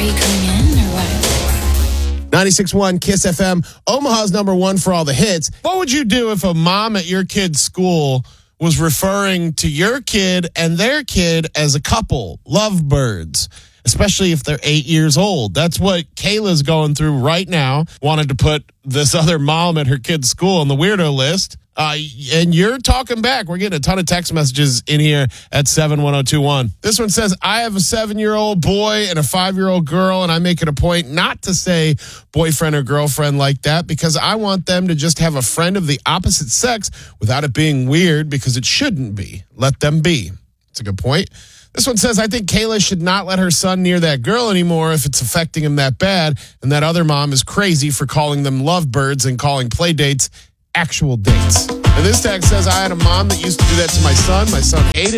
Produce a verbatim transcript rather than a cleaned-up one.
you coming in or what? ninety-six point one KISS F M, Omaha's number one for all the hits. What would you do if a mom at your kid's school was referring to your kid and their kid as a couple, lovebirds, especially if they're eight years old? That's what Kayla's going through right now. Wanted to put this other mom at her kid's school on the weirdo list. Uh, and you're talking back. We're getting a ton of text messages in here at seven one zero two one. This one says, I have a seven-year-old boy and a five-year-old girl, and I make it a point not to say boyfriend or girlfriend like that because I want them to just have a friend of the opposite sex without it being weird because it shouldn't be. Let them be. It's a good point. This one says, I think Kayla should not let her son near that girl anymore if it's affecting him that bad, and that other mom is crazy for calling them lovebirds and calling play dates actual dates. And this text says, I had a mom that used to do that to my son. My son hated